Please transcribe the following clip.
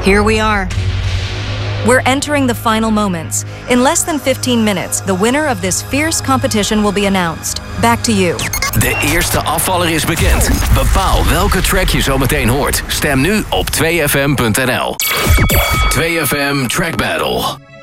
Here we are. We're entering the final moments. In less than 15 minutes, the winner of this fierce competition will be announced. Back to you. De eerste afvaller is bekend. Bepaal welke track je zo meteen hoort. Stem nu op 2fm.nl. 2FM Track Battle.